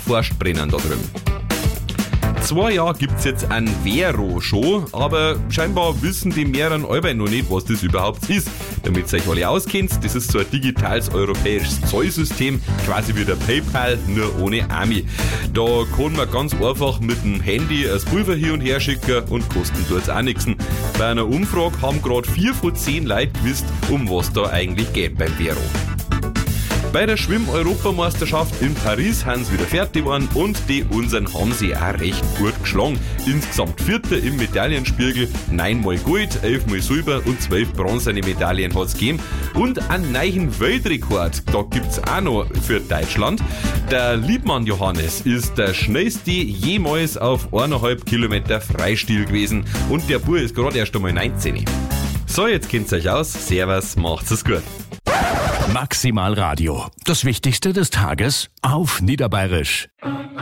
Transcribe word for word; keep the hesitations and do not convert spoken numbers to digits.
nachforscht brennen da drüben. Zwei Jahre gibt's jetzt ein Vero schon, aber scheinbar wissen die mehreren Alben noch nicht, was das überhaupt ist. Damit ihr euch alle auskennt, das ist so ein digitales europäisches Zollsystem, quasi wie der PayPal, nur ohne Ami. Da kann man ganz einfach mit dem Handy das Pulver hin und her schicken und kosten tut's auch nichts. Bei einer Umfrage haben gerade vier von zehn Leute gewusst, um was da eigentlich geht beim Vero. Bei der Schwimm-Europameisterschaft in Paris haben sie wieder fertig geworden und die unseren haben sie auch recht gut geschlagen. Insgesamt Vierter im Medaillenspiegel, neunmal Gold, elfmal Silber und zwölf bronzene Medaillen hat's gegeben. Und einen neuen Weltrekord, da gibt's auch noch für Deutschland. Der Liebmann Johannes ist der schnellste jemals auf eineinhalb Kilometer Freistil gewesen und der Bub ist gerade erst einmal neunzehn. So, jetzt kennt's euch aus. Servus, macht's es gut. Maximal Radio. Das Wichtigste des Tages auf Niederbayerisch.